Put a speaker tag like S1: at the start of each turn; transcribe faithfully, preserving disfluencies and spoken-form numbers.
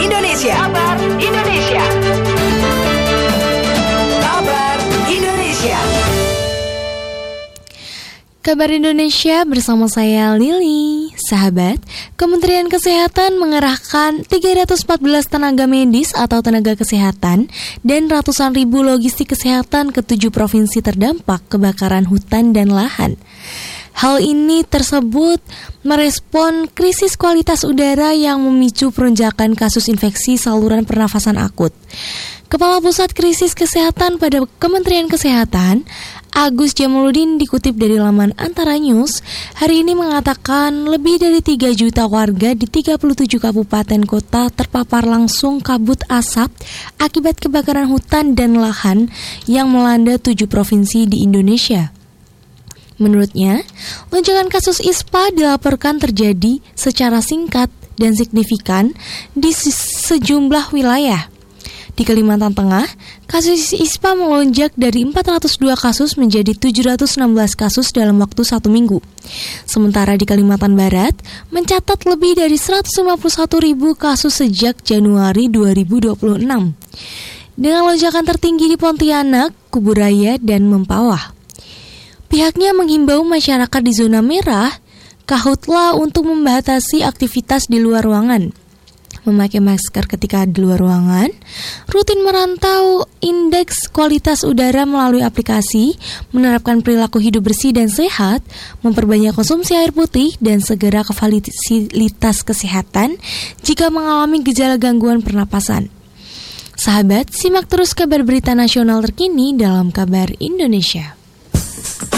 S1: Indonesia. Kabar Indonesia. Kabar Indonesia.
S2: Kabar Indonesia bersama saya Lili. Sahabat, Kementerian Kesehatan mengerahkan tiga ratus empat belas tenaga medis atau tenaga kesehatan dan ratusan ribu logistik kesehatan ke tujuh provinsi terdampak kebakaran hutan dan lahan. Hal ini tersebut merespon krisis kualitas udara yang memicu lonjakan kasus infeksi saluran pernafasan akut. Kepala Pusat Krisis Kesehatan pada Kementerian Kesehatan, Agus Jamuluddin, dikutip dari laman Antara News, hari ini mengatakan lebih dari tiga juta warga di tiga puluh tujuh kabupaten kota terpapar langsung kabut asap akibat kebakaran hutan dan lahan yang melanda tujuh provinsi di Indonesia. Menurutnya, lonjakan kasus I S P A dilaporkan terjadi secara singkat dan signifikan di sejumlah wilayah. Di Kalimantan Tengah, kasus I S P A melonjak dari empat ratus dua kasus menjadi tujuh ratus enam belas kasus dalam waktu satu minggu. Sementara di Kalimantan Barat, mencatat lebih dari seratus lima puluh satu ribu kasus sejak Januari dua ribu dua puluh enam. Dengan lonjakan tertinggi di Pontianak, Kuburaya, dan Mempawah. Pihaknya menghimbau masyarakat di zona merah, kahutlah untuk membatasi aktivitas di luar ruangan, memakai masker ketika di luar ruangan, rutin merantau indeks kualitas udara melalui aplikasi, menerapkan perilaku hidup bersih dan sehat, memperbanyak konsumsi air putih, dan segera ke fasilitas kesehatan jika mengalami gejala gangguan pernapasan. Sahabat, simak terus kabar berita nasional terkini dalam Kabar Indonesia.